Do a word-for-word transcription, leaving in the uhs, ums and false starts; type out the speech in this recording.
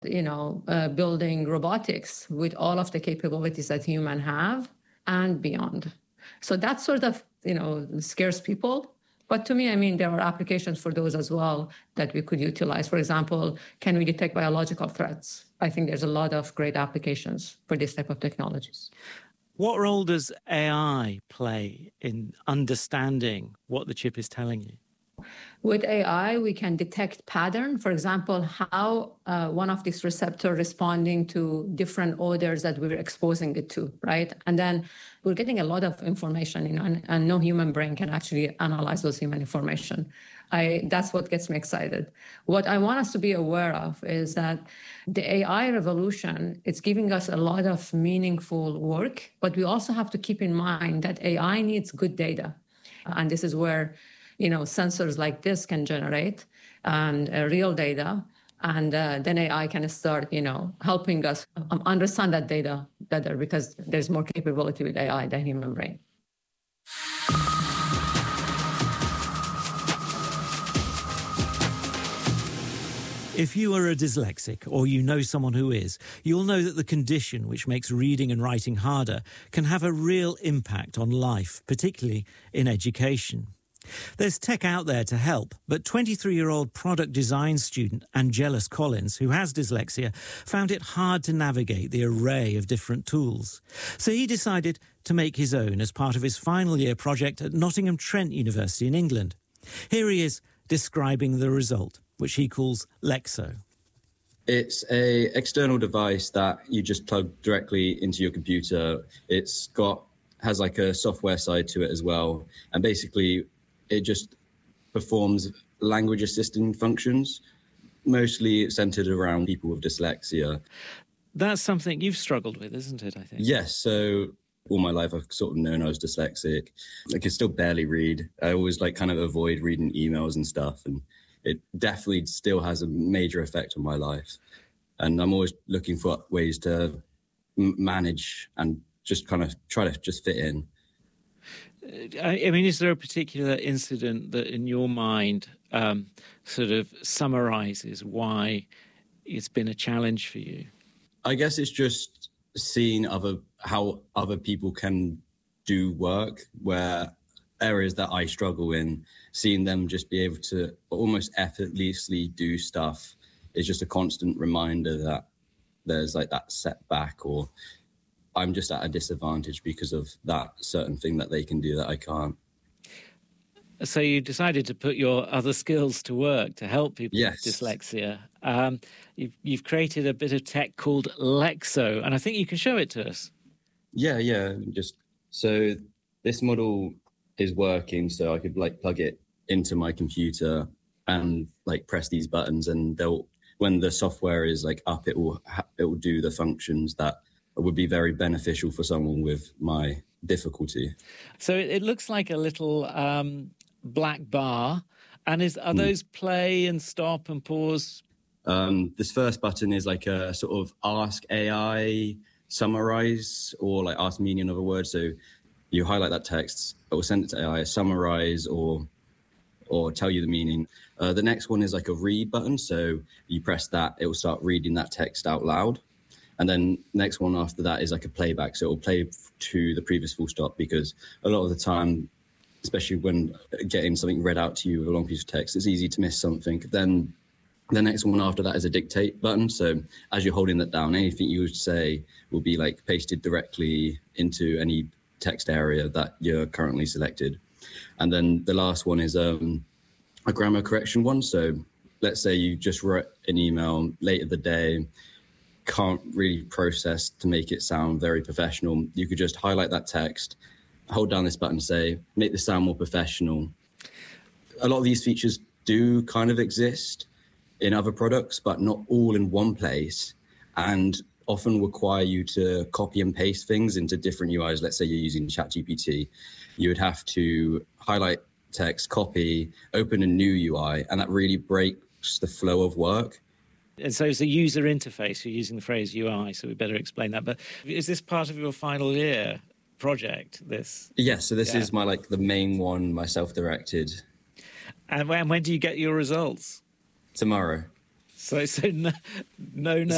you know, uh, building robotics with all of the capabilities that humans have and beyond. So that sort of, you know, scares people. But to me, I mean, there are applications for those as well that we could utilize. For example, can we detect biological threats? I think there's a lot of great applications for this type of technologies. What role does A I play in understanding what the chip is telling you? With A I, we can detect pattern. For example, how uh, one of these receptors responding to different odors that we're exposing it to, right? And then we're getting a lot of information, you know, and, and no human brain can actually analyze those human information. I, that's what gets me excited. What I want us to be aware of is that the A I revolution, it's giving us a lot of meaningful work, but we also have to keep in mind that A I needs good data. And this is where you know, sensors like this can generate and uh, real data. And uh, then A I can start, you know, helping us um, understand that data better because there's more capability with A I than human brain. If you are a dyslexic or you know someone who is, you'll know that the condition which makes reading and writing harder can have a real impact on life, particularly in education. There's tech out there to help, but twenty-three-year-old product design student Angelus Collins, who has dyslexia, found it hard to navigate the array of different tools. So he decided to make his own as part of his final year project at Nottingham Trent University in England. Here he is describing the result, which he calls Lexo. It's a external device that you just plug directly into your computer. It's got has like a software side to it as well, and basically it just performs language assistant functions, mostly centered around people with dyslexia. That's something you've struggled with, isn't it, I think? Yes. So all my life I've sort of known I was dyslexic. I could still barely read. I always like kind of avoid reading emails and stuff. And it definitely still has a major effect on my life. And I'm always looking for ways to m- manage and just kind of try to just fit in. I mean, is there a particular incident that in your mind um, sort of summarizes why it's been a challenge for you? I guess it's just seeing other how other people can do work where areas that I struggle in, seeing them just be able to almost effortlessly do stuff is just a constant reminder that there's like that setback or I'm just at a disadvantage because of that certain thing that they can do that I can't. So you decided to put your other skills to work to help people yes. with dyslexia. Um, you've, you've created a bit of tech called Lexo, and I think you can show it to us. Yeah, yeah. Just so this model is working, so I could like plug it into my computer and like press these buttons, and they'll when the software is like up, it will ha- it will do the functions that would be very beneficial for someone with my difficulty. So it, it looks like a little um, black bar. And is are those mm. play and stop and pause? Um, this first button is like a sort of ask A I, summarize, or like ask meaning of a word. So you highlight that text, it will send it to A I, summarize or or tell you the meaning. Uh, the next one is like a read button. So you press that, it will start reading that text out loud. And then next one after that is like a playback. So it will play to the previous full stop, because a lot of the time, especially when getting something read out to you with a long piece of text, it's easy to miss something. Then the next one after that is a dictate button. So as you're holding that down, anything you would say will be like pasted directly into any text area that you're currently selected. And then the last one is um, a grammar correction one. So let's say you just wrote an email late in the day, can't really process to make it sound very professional. You could just highlight that text, hold down this button, say, make this sound more professional. A lot of these features do kind of exist in other products, but not all in one place, and often require you to copy and paste things into different U Is. Let's say you're using ChatGPT. You would have to highlight text, copy, open a new U I, and that really breaks the flow of work. And so it's a user interface. You're using the phrase U I, so we better explain that. But is this part of your final year project, this? Yes, so this yeah. is my like the main one, my self-directed. And when, when do you get your results? Tomorrow. So, so no, no, no.